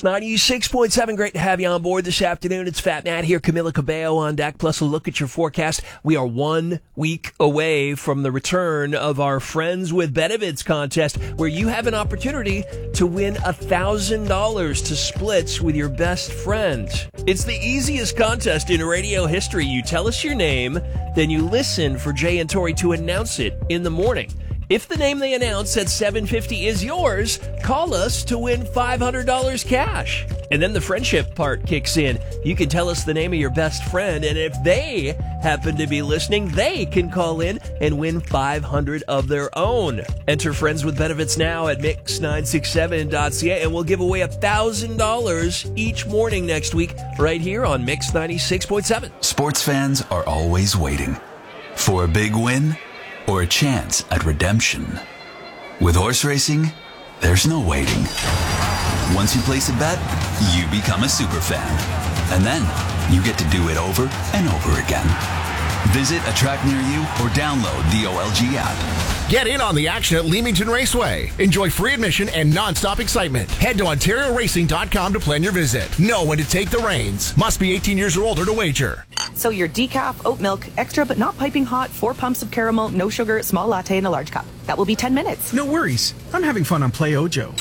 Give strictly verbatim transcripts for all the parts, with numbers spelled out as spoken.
ninety-six point seven, great to have you on board this afternoon. It's Fat Matt here, Camila Cabello on deck, plus a look at your forecast. We are one week away from the return of our Friends with Benefits contest, where you have an opportunity to win one thousand dollars to split with your best friend. It's the easiest contest in radio history. You tell us your name, then you listen for Jay and Tori to announce it in the morning. If the name they announce at seven fifty is yours, call us to win five hundred dollars cash. And then the friendship part kicks in. You can tell us the name of your best friend, and if they happen to be listening, they can call in and win five hundred dollars of their own. Enter Friends with Benefits now at mix nine six seven dot c a, and we'll give away one thousand dollars each morning next week right here on Mix ninety-six point seven. Sports fans are always waiting for a big win or a chance at redemption. With horse racing, there's no waiting. Once you place a bet, you become a super fan. And then you get to do it over and over again. Visit a track near you or download the O L G app. Get in on the action at Leamington Raceway. Enjoy free admission and non-stop excitement. Head to Ontario Racing dot com to plan your visit. Know when to take the reins. Must be eighteen years or older to wager. So your decaf, oat milk, extra but not piping hot, four pumps of caramel, no sugar, small latte in a large cup. That will be ten minutes. No worries. I'm having fun on Play Ojo.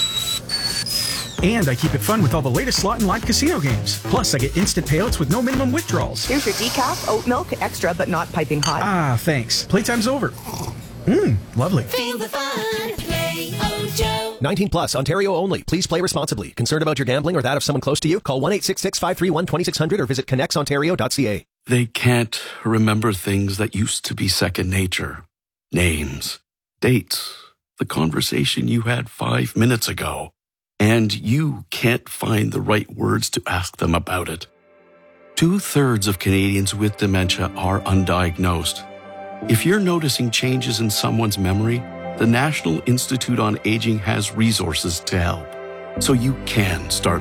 And I keep it fun with all the latest slot and live casino games. Plus, I get instant payouts with no minimum withdrawals. Here's your decaf, oat milk, extra but not piping hot. Ah, thanks. Playtime's over. Mmm, lovely. Feel the fun. Play Ojo. nineteen plus, Ontario only. Please play responsibly. Concerned about your gambling or that of someone close to you? Call one eight six six, five three one, two six zero zero or visit connects ontario dot c a. They can't remember things that used to be second nature. Names, dates, the conversation you had five minutes ago. And you can't find the right words to ask them about it. Two-thirds of Canadians with dementia are undiagnosed. If you're noticing changes in someone's memory, the National Institute on Aging has resources to help, so you can start